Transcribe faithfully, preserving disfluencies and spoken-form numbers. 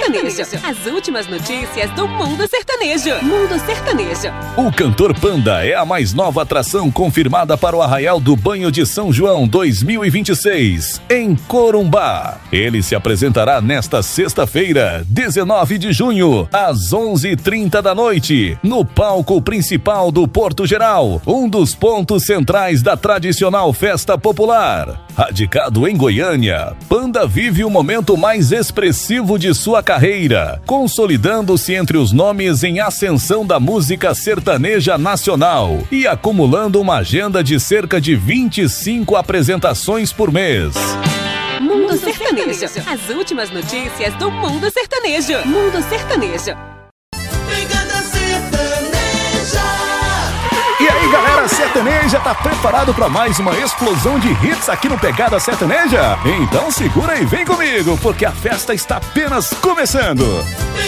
Sertanejo. As últimas notícias do mundo sertanejo. Mundo Sertanejo. O cantor Panda é a mais nova atração confirmada para o Arraial do Banho de São João dois mil e vinte e seis, em Corumbá. Ele se apresentará nesta sexta-feira, dezenove de junho, às onze e trinta da noite, no palco principal do Porto Geral, um dos pontos centrais da tradicional festa popular. Radicado em Goiânia, Panda vive o momento mais expressivo de sua carreira, consolidando-se entre os nomes em ascensão da música sertaneja nacional e acumulando uma agenda de cerca de vinte e cinco apresentações por mês. Mundo Sertanejo. As últimas notícias do mundo sertanejo. Mundo Sertanejo. E aí, galera sertaneja, tá preparado para mais uma explosão de hits aqui no Pegada Sertaneja? Então segura e vem comigo, porque a festa está apenas começando.